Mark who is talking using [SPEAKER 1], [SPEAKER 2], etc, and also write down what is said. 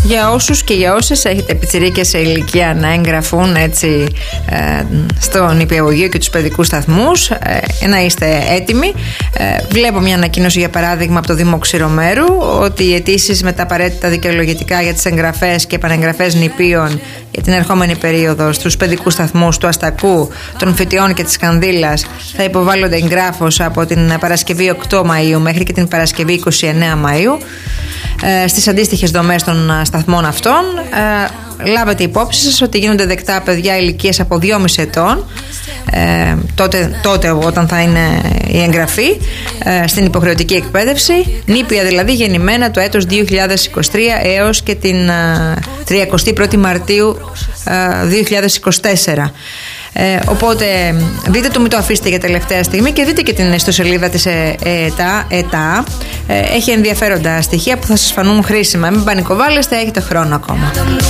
[SPEAKER 1] Για όσους και για όσες έχετε πιτσιρίκες σε ηλικία να εγγραφούν έτσι στον νηπιαγωγείο και τους παιδικούς σταθμούς, να είστε έτοιμοι. Βλέπω μια ανακοίνωση για παράδειγμα από το Δήμο Ξηρομέρου ότι οι αιτήσεις με τα απαραίτητα δικαιολογητικά για τις εγγραφές και επανεγγραφές νηπίων για την ερχόμενη περίοδο στους παιδικούς σταθμούς του Αστακού, των Φυτιών και της Κανδύλας θα υποβάλλονται εγγράφως από την Παρασκευή 8 Μαΐου μέχρι και την Παρασκευή 29 Μαΐου στις αντίστοιχες δομές των σταθμών αυτών. Λάβετε υπόψη σας ότι γίνονται δεκτά παιδιά ηλικίας από 2,5 ετών, τότε όταν θα είναι η εγγραφή στην υποχρεωτική εκπαίδευση, νήπια δηλαδή γεννημένα το έτος 2023 έως και την 31η Μαρτίου 2024. Οπότε δείτε το, μην το αφήσετε για τελευταία στιγμή και δείτε και την ιστοσελίδα της ΕΤΑ. Έχει ενδιαφέροντα στοιχεία που θα σας φανούν χρήσιμα. Μην πανικοβάλλεστε, έχετε χρόνο ακόμα.